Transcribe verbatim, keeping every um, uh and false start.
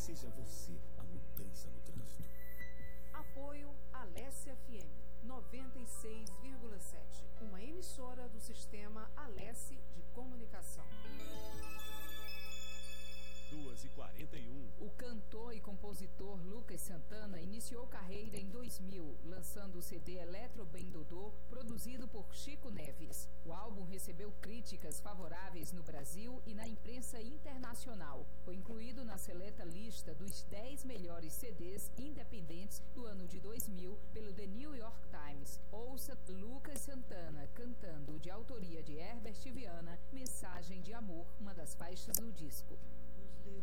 Seja você a mudança no trânsito. Apoio Alessia F M noventa e seis vírgula sete, uma emissora do sistema Alessi de comunicação. duas e quarenta e um. O cantor e compositor Lucas Santana iniciou carreira em dois mil, lançando o C D Eletro Bem Dodô, produzido por Chico Neves. O álbum recebeu críticas favoráveis no Brasil e na imprensa internacional. Foi incluído na seleta lista dos dez melhores C Ds independentes do ano de dois mil pelo The New York Times. Ouça Lucas Santana cantando, de autoria de Herbert Viana, Mensagem de Amor, uma das faixas do disco.